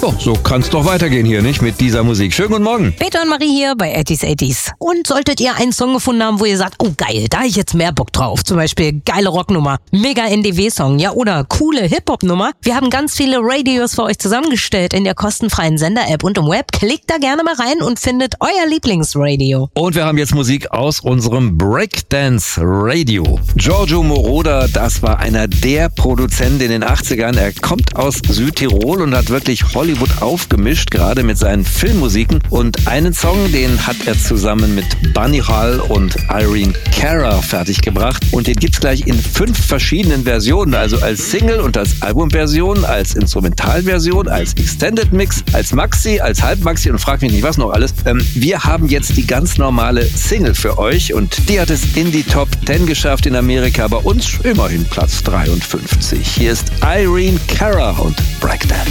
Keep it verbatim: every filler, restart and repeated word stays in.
Oh, so kann's doch weitergehen hier, nicht? Mit dieser Musik. Schönen guten Morgen. Peter und Marie hier bei achtzig achtzig. Und solltet ihr einen Song gefunden haben, wo ihr sagt, oh geil, da hab ich jetzt mehr Bock drauf. Zum Beispiel geile Rocknummer, mega N D W-Song, ja, oder coole Hip-Hop-Nummer. Wir haben ganz viele Radios für euch zusammengestellt in der kostenfreien Sender-App und im Web. Klickt da gerne mal rein und findet euer Lieblingsradio. Und wir haben jetzt Musik aus unserem Breakdance-Radio. Giorgio Moroder, das war einer der Produzenten in den achtzigern. Er kommt aus Südtirol und hat wirklich Hollywood aufgemischt, gerade mit seinen Filmmusiken. Und einen Song, den hat er zusammen mit Bunny Hall und Irene Cara fertiggebracht. Und den gibt's gleich in fünf verschiedenen Versionen, also als Single und als Albumversion, als Instrumentalversion, als Extended Mix, als Maxi, als Halbmaxi und frag mich nicht was noch alles. Ähm, wir haben jetzt die ganz normale Single für euch und die hat es in die Top zehn geschafft in Amerika, bei uns immerhin Platz dreiundfünfzig. Hier ist Irene Cara und Breakdance.